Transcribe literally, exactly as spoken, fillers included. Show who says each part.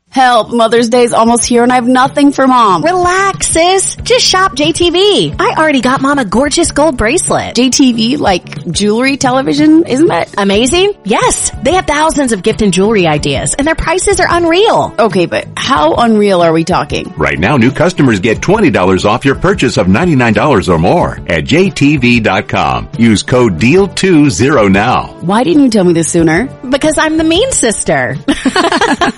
Speaker 1: Help, Mother's Day's almost here and I have nothing for Mom.
Speaker 2: Relax, sis. Just shop J T V. I already got Mom a gorgeous gold bracelet.
Speaker 1: J T V, like jewelry television, isn't that
Speaker 2: amazing? Yes. They have thousands of gift and jewelry ideas and their prices are unreal.
Speaker 1: Okay, but how unreal are we talking?
Speaker 3: Right now, new customers get twenty dollars off your purchase of ninety-nine dollars or more at J T V dot com. Use code D E A L two zero now.
Speaker 1: Why didn't you tell me this sooner?
Speaker 2: Because I'm the mean sister.